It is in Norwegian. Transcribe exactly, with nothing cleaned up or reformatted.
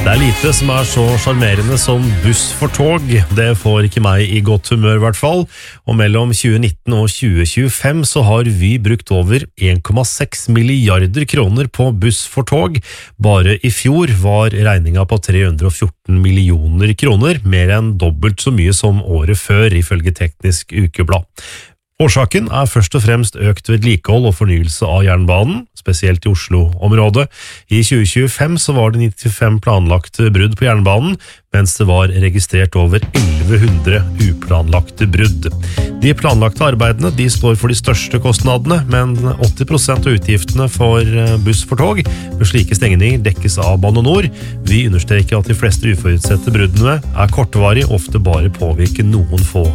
Det er lite som er så charmerende som buss for tog. Det får ikke meg i godt humør i hvert fall. Og mellom tjue nitten og tjue tjuefem så har Vy brukt over en komma seks milliarder kroner på buss for tog. Bare i fjor var regninga på tre hundre og fjorten millioner kroner, mer enn dobbelt så mye som året før, ifølge Teknisk Ukeblad. Årsaken er først og fremst økt vedlikehold og fornyelse av jernbanen, spesielt i Oslo-området. I tjue tjuefem så var det nittifem planlagte brudd på jernbanen, mens det var registrert over elleve hundre uplanlagte brudd. De planlagte arbeidene de står for de største kostnadene, men åtti prosent av utgiftene for buss for tog med slike stengninger dekkes av Bane NOR. Vi understreker at de fleste uforutsette bruddene er kortvarige, ofte bare påvirker noen få